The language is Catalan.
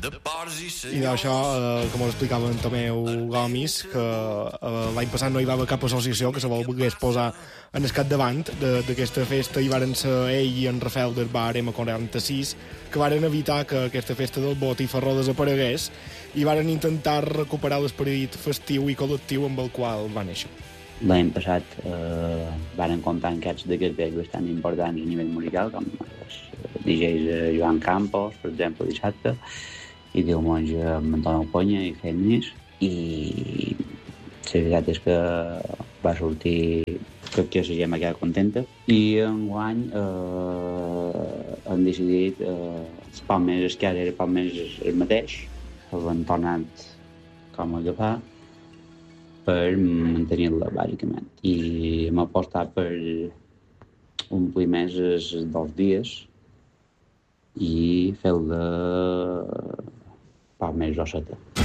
I d'això, com ho explicava en Tomeu Gomis, que l'any passat no hi va haver cap associació que se volgués posar en el capdavant d'aquesta festa, i varen ser ell i en Rafael del bar M46 que varen evitar que aquesta festa del botifarró desaparegués i varen intentar recuperar l'esperit festiu i col·lectiu amb el qual va néixer. L'any passat varen comptar enquests d'aquests bastant importants a nivell musical, com els DJs Joan Campos, per exemple, dissabte, i diumenge amb Antonio Ponya i Feminist, i la veritat és que va sortir que la gent va quedar contenta, i enguany han decidit poc més, que ara era poc més el mateix, l'han tornat com a agafar per mantenir-la, bàsicament. I hem apostat per omplir més els 2 dies i fer-la poc més roseta.